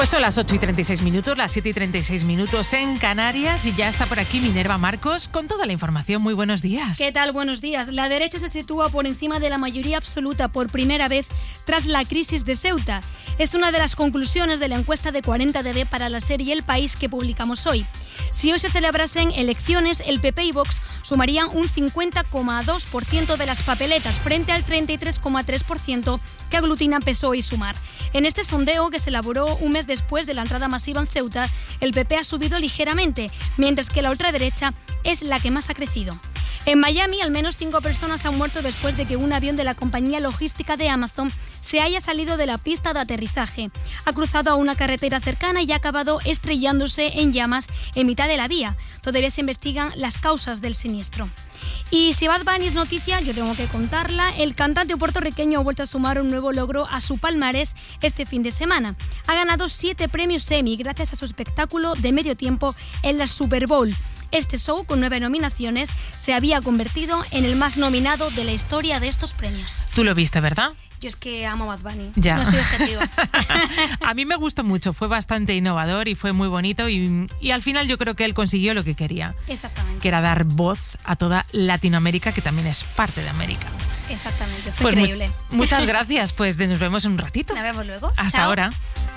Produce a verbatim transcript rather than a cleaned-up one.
Pues son las ocho y treinta y seis minutos, las siete y treinta y seis minutos en Canarias, y ya está por aquí Minerva Marcos con toda la información. Muy buenos días. ¿Qué tal? Buenos días. La derecha se sitúa por encima de la mayoría absoluta por primera vez tras la crisis de Ceuta. Es una de las conclusiones de la encuesta de cuarenta D B para la serie El País que publicamos hoy. Si hoy se celebrasen elecciones, el P P y Vox sumarían un cincuenta coma dos por ciento de las papeletas frente al treinta y tres coma tres por ciento que aglutinan P S O E y Sumar. En este sondeo, que se elaboró un mes después de la entrada masiva en Ceuta, el P P ha subido ligeramente, mientras que la ultraderecha es la que más ha crecido. En Miami, al menos cinco personas han muerto después de que un avión de la compañía logística de Amazon se haya salido de la pista de aterrizaje. Ha cruzado a una carretera cercana y ha acabado estrellándose en llamas en mitad de la vía. Todavía se investigan las causas del siniestro. Y si Bad Bunny es noticia, yo tengo que contarla. El cantante puertorriqueño ha vuelto a sumar un nuevo logro a su palmarés este fin de semana. Ha ganado siete premios Emmy gracias a su espectáculo de medio tiempo en la Super Bowl. Este show, con nueve nominaciones, se había convertido en el más nominado de la historia de estos premios. Tú lo viste, ¿verdad? Yo es que amo a Bad Bunny, ya. No soy objetiva. A mí me gustó mucho, fue bastante innovador y fue muy bonito y, y al final yo creo que él consiguió lo que quería. Exactamente. Que era dar voz a toda Latinoamérica, que también es parte de América. Exactamente, fue pues increíble. Mu- muchas gracias, pues nos vemos en un ratito. Nos vemos luego. Hasta Chao. ahora.